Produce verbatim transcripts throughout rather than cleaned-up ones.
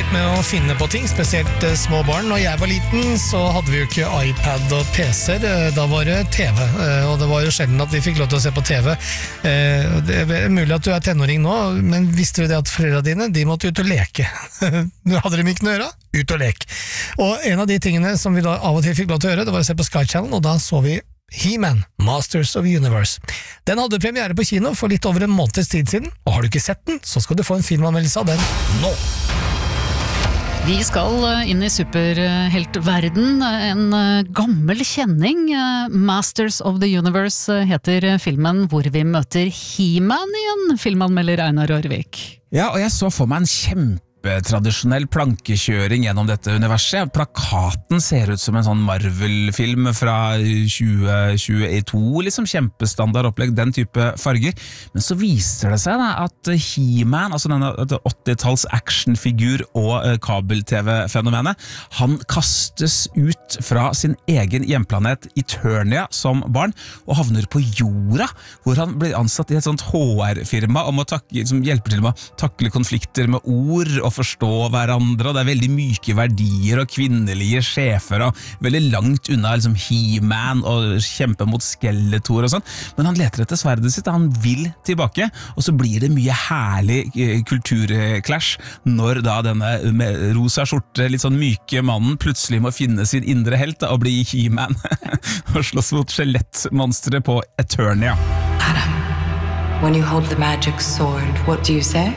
litt med å finne på ting, spesielt eh, små barn. Når jeg var liten, så hadde vi jo ikke iPad og P C-er, eh, da var det T V, eh, og det var jo sjelden at vi fikk lov til å se på T V. Eh, det er mulig at du er tenåring nå, men visste du det at foreldrene dine, de måtte ut og leke? Du hadde dem ikke noe å gjøre? Ut og lek. Og en av de tingene som vi da av og til fikk lov til å gjøre, det var å se på Sky Channel, og da så vi He-Man, Masters of the Universe. Den hadde premiere på kino for litt over en måneds tid siden, og har du ikke sett den, så skal du få en filmanmeldelse av den nå. Vi skal inn i superheltverden. En gammel kjenning, Masters of the Universe heter filmen, hvor vi møter He-Man igjen, filmanmelder Einar Rørvik. Ja, og jeg så for meg en kjempe tradisjonell plankekjøring gjennom dette universet. Plakaten ser ut som en sånn Marvel-film fra tjue tjueto, liksom kjempestandard opplegg, den type farger. Men så viser det seg da at He-Man, altså denne åttitalls actionfigur og kabel-tv-fenomenet, han kastes ut fra sin egen hjemplanet Eternia som barn, og havner på jorda, hvor han blir ansatt i et sånt H R-firma og må takke, som hjelper til med å takle konflikter med ord og forstå hverandre, og det er veldig myke verdier og kvinnelige sjefer og veldig langt unna liksom He-Man og kjempe mot Skeletor og sånn, men han leter etter sverdet sitt, han vil tilbake, og så blir det mye herlig kulturklash når da denne med rosa skjorte, litt sånn myke mannen plutselig må finne sin indre helt da, og bli He-Man og slåss mot skjelettmonsteret på Eternia. Adam, when you hold the magic sword, what do you say?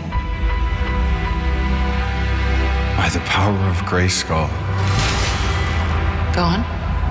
By the power of Grayskull. Go on.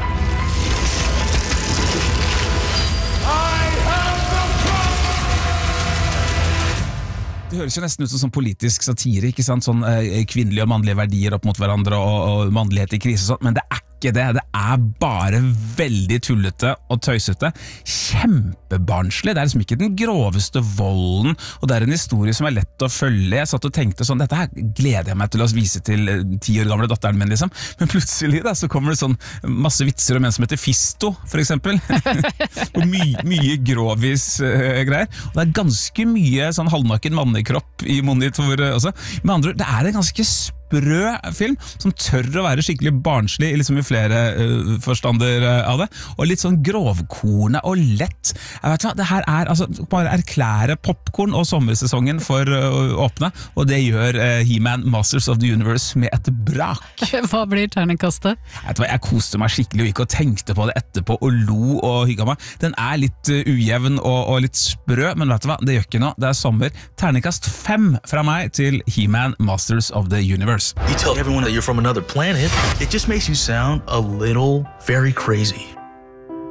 Det høres jo nesten ut som sånn politisk satire, ikke sant? Sånn eh, kvinnelige og mannlige verdier opp mot hverandre og, og mannlighet i krise og sånt, men det er ikke det, det er bare veldig tullete og tøysete, kjempebarnslig, det er liksom ikke den groveste volden, og det er en historie som er lett å følge. Jeg satt og tenkte sånn, dette her gleder jeg meg til å vise til ti år gamle datteren min liksom, men plutselig da, så kommer det sånn masse vitser om en som heter Fisto, for eksempel, og my, mye grovis uh, greier, og det er ganske mye sånn halvnaken mannekropp i monitor også. Med andre ord, det er en ganske sprø film som tør å være skikkelig barnslig liksom i flere uh, forstander uh, av det, og litt sånn grovkornet og lett. Jeg vet hva, det her er altså bare erklære popcorn og sommersesongen for uh, å åpne, og det gjør uh, He-Man Masters of the Universe med et brak. Hva blir terningkastet? Jeg vet hva, jeg koste meg skikkelig og gikk og tenkte på det etterpå og lo og hygget meg. Den er litt uh, ujevn og, og litt sprø, men vet du hva, det gjør ikke noe. Det er sommer. Terningkast fem fra meg til He-Man Masters of the Universe. You tell everyone that you're from another planet, it just makes you sound a little very crazy.